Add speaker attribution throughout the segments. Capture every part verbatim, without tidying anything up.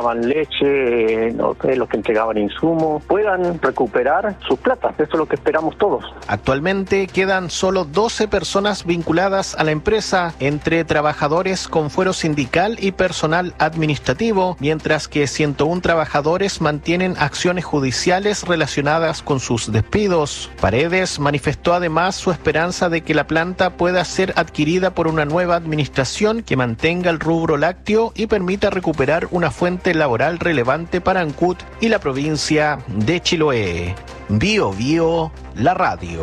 Speaker 1: entregaban leche, no sé, los que entregaban insumos, puedan recuperar sus plata. Eso es lo que esperamos todos.
Speaker 2: Actualmente quedan solo doce personas vinculadas a la empresa, entre trabajadores con fuero sindical y personal administrativo, mientras que ciento uno trabajadores mantienen acciones judiciales relacionadas con sus despidos. Paredes manifestó además su esperanza de que la planta pueda ser adquirida por una nueva administración que mantenga el rubro lácteo y permita recuperar una fuente laboral relevante para Ancud y la provincia de Chiloé. Bio Bio, la radio.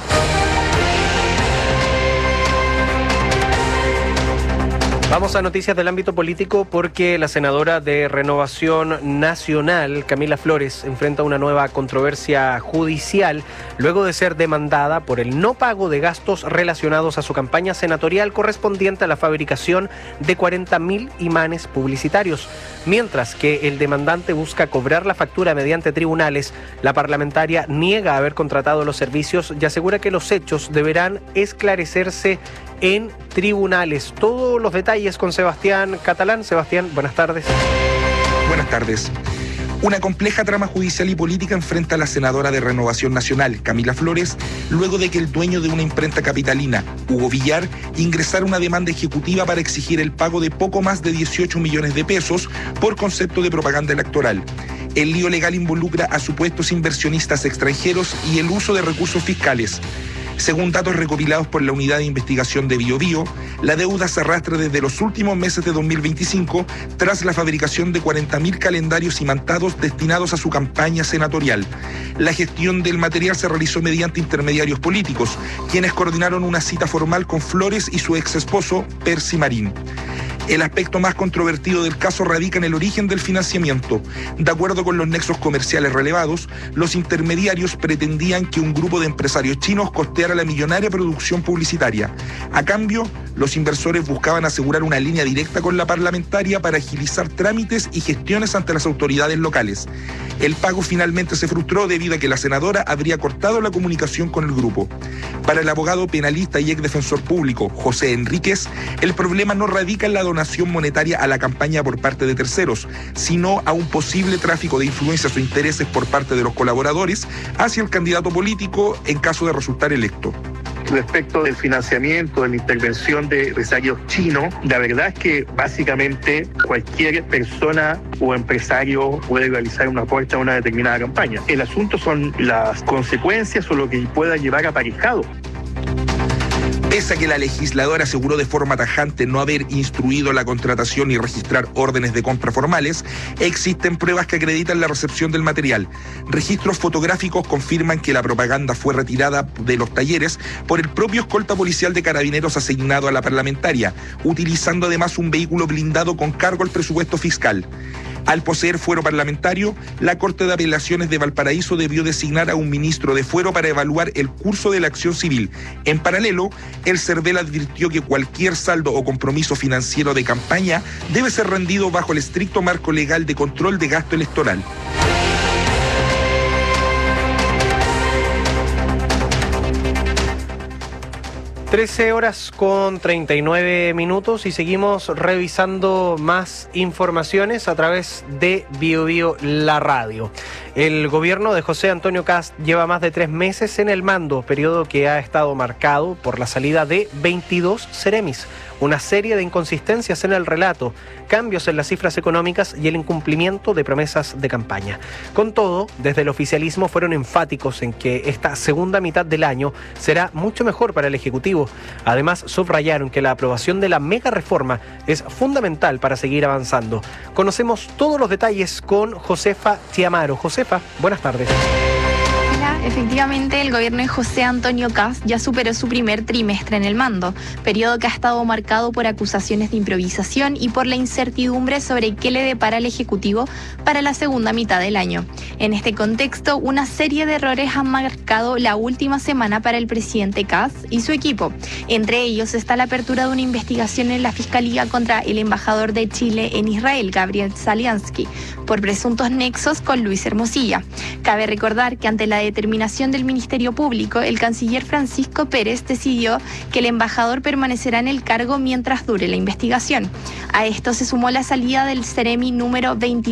Speaker 3: Vamos a noticias del ámbito político porque la senadora de Renovación Nacional, Camila Flores, enfrenta una nueva controversia judicial luego de ser demandada por el no pago de gastos relacionados a su campaña senatorial correspondiente a la fabricación de cuarenta mil imanes publicitarios. Mientras que el demandante busca cobrar la factura mediante tribunales, la parlamentaria niega haber contratado los servicios y asegura que los hechos deberán esclarecerse en tribunales. Todos los detalles con Sebastián Catalán. Sebastián, buenas tardes.
Speaker 4: Buenas tardes. Una compleja trama judicial y política enfrenta a la senadora de Renovación Nacional, Camila Flores, luego de que el dueño de una imprenta capitalina, Hugo Villar, ingresara una demanda ejecutiva para exigir el pago de poco más de dieciocho millones de pesos por concepto de propaganda electoral. El lío legal involucra a supuestos inversionistas extranjeros y el uso de recursos fiscales. Según datos recopilados por la Unidad de Investigación de Bio Bio, la deuda se arrastra desde los últimos meses de dos mil veinticinco tras la fabricación de cuarenta mil calendarios imantados destinados a su campaña senatorial. La gestión del material se realizó mediante intermediarios políticos, quienes coordinaron una cita formal con Flores y su ex esposo, Percy Marín. El aspecto más controvertido del caso radica en el origen del financiamiento. De acuerdo con los nexos comerciales relevados, los intermediarios pretendían que un grupo de empresarios chinos costeara la millonaria producción publicitaria. A cambio, los inversores buscaban asegurar una línea directa con la parlamentaria para agilizar trámites y gestiones ante las autoridades locales. El pago finalmente se frustró debido a que la senadora habría cortado la comunicación con el grupo. Para el abogado penalista y ex defensor público, José Enríquez, el problema no radica en la donación monetaria a la campaña por parte de terceros, sino a un posible tráfico de influencias o intereses por parte de los colaboradores hacia el candidato político en caso de resultar electo.
Speaker 1: Respecto del financiamiento, de la intervención de empresarios chinos, la verdad es que básicamente cualquier persona o empresario puede realizar un aporte a una determinada campaña. El asunto son las consecuencias o lo que pueda llevar aparejado.
Speaker 4: Pese a que la legisladora aseguró de forma tajante no haber instruido la contratación y registrar órdenes de compra formales, existen pruebas que acreditan la recepción del material. Registros fotográficos confirman que la propaganda fue retirada de los talleres por el propio escolta policial de Carabineros asignado a la parlamentaria, utilizando además un vehículo blindado con cargo al presupuesto fiscal. Al poseer fuero parlamentario, la Corte de Apelaciones de Valparaíso debió designar a un ministro de fuero para evaluar el curso de la acción civil. En paralelo, el CERVEL advirtió que cualquier saldo o compromiso financiero de campaña debe ser rendido bajo el estricto marco legal de control de gasto electoral.
Speaker 3: trece horas con treinta y nueve minutos y seguimos revisando más informaciones a través de Bio Bio, la radio. El gobierno de José Antonio Kast lleva más de tres meses en el mando, periodo que ha estado marcado por la salida de veintidós seremis, una serie de inconsistencias en el relato, cambios en las cifras económicas y el incumplimiento de promesas de campaña. Con todo, desde el oficialismo fueron enfáticos en que esta segunda mitad del año será mucho mejor para el Ejecutivo. Además, subrayaron que la aprobación de la mega reforma es fundamental para seguir avanzando. Conocemos todos los detalles con Josefa Chiamaro. Josefa, buenas tardes.
Speaker 5: Efectivamente, el gobierno de José Antonio Kast ya superó su primer trimestre en el mando, periodo que ha estado marcado por acusaciones de improvisación y por la incertidumbre sobre qué le depara al Ejecutivo para la segunda mitad del año. En este contexto, una serie de errores han marcado la última semana para el presidente Kast y su equipo. Entre ellos está la apertura de una investigación en la Fiscalía contra el embajador de Chile en Israel, Gabriel Zalianski, por presuntos nexos con Luis Hermosilla. Cabe recordar que ante la determinación del Ministerio Público, el canciller Francisco Pérez decidió que el embajador permanecerá en el cargo mientras dure la investigación. A esto se sumó la salida del Seremi número veinte